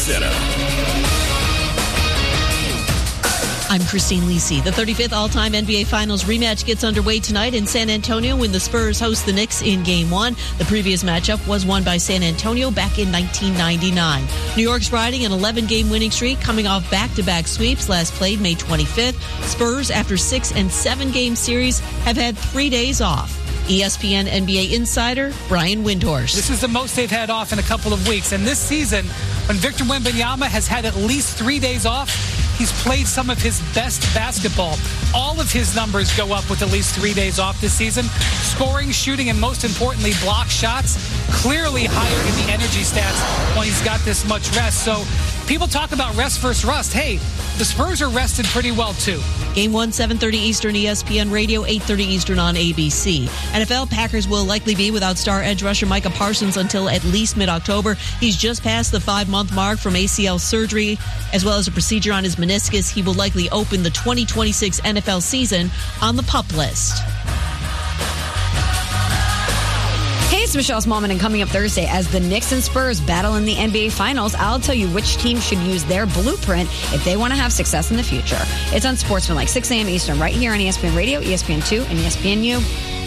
Center. I'm Christine Lisi. The 35th all-time NBA Finals rematch gets underway tonight in San Antonio when the Spurs host the Knicks in Game 1. The previous matchup was won by San Antonio back in 1999. New York's riding an 11-game winning streak, coming off back-to-back sweeps last played May 25th. Spurs, after 6- and 7-game series, have had 3 days off. ESPN NBA insider Brian Windhorst. This is the most they've had off in a couple of weeks. And this season, when Victor Wembanyama has had at least 3 days off, he's played some of his best basketball. All of his numbers go up with at least 3 days off this season. Scoring, shooting, and most importantly, block shots, clearly higher in the energy stats when he's got this much rest. So people talk about rest versus rust. Hey, the Spurs are rested pretty well, too. Game 1, 7:30 Eastern, ESPN Radio, 8:30 Eastern on ABC. NFL Packers will likely be without star edge rusher Micah Parsons until at least mid-October. He's just past the 5-month mark from ACL surgery, as well as a procedure on his meniscus. He will likely open the 2026 NFL season on the PUP list. Hey, it's Michelle Smallman, and coming up Thursday, as the Knicks and Spurs battle in the NBA Finals, I'll tell you which team should use their blueprint if they want to have success in the future. It's on Sportsman, like 6 a.m. Eastern, right here on ESPN Radio, ESPN2, and ESPNU.